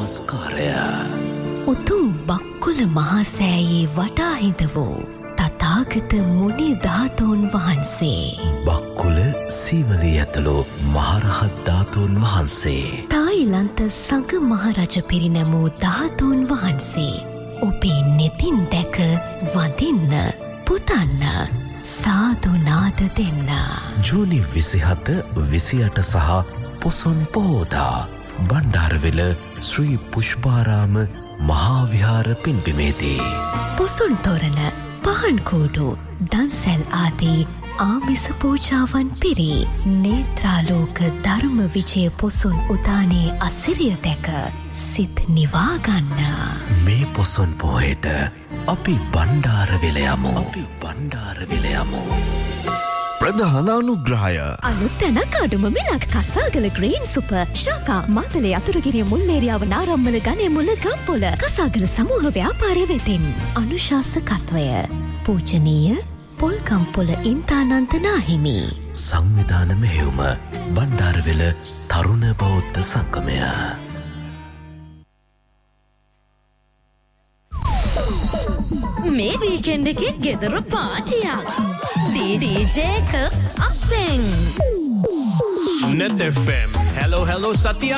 නමස්කාරය. උතුම් බක්කුල මහසෑයේ වටා හිඳ වූ තථාගත මුනි ධාතුන් වහන්සේ. බක්කුල සීවලී ඇතුළු මහරහත් ධාතුන් වහන්සේ. තායිලන්ත සංඝ මහරජ පිරිනැමූ ධාතුන් වහන්සේ. ඔබේ නෙතින් දැක වඳින්න පුතන්න සාදු නාද දෙන්න. ජූනි 27, 28 සහ පොසොන් පොහෝදා බණ්ඩාරවෙල ශ්‍රී පුෂ්පාරාම මහා විහාර පින්බිමේදී පොසොන් තොරණ, පහන් කූඩු, දන්සැල් ආදී ආමිස පූජාවන් පිරි නේත්‍රාලෝක ධර්ම විජය පොසොන් උදානයේ අසිරිය දැක සිත් නිවාගන්න. මේ පොසොන් පොහේට අපි බණ්ඩාරවෙල යමු. ප්‍රධාන අනුග්‍රහය අලුත් තැනක් අඩුම මිලක් කසාගල ග්‍රීන් සුපර් ශාකා මාතලේ අතුරුගිරිය මුල්ලේරියාව නාරම්මල ගණේ මුල්ල ගම්පොල කසාගල සමූහ ව්‍යාපාරය වෙතින් අනුශාසකත්වය පූජනීය පොල්ගම්පොල ඉන්තානන්ත නාහිමි. සංවිධාන මෙහෙයුම බණ්ඩාරවෙල තරුණ බෞද්ධ සංගමය. මේ වීකෙන්ඩ් එකේ ගෙදර පාටියක්. DJ එක අපෙන්. Net FM. Hello, Satya.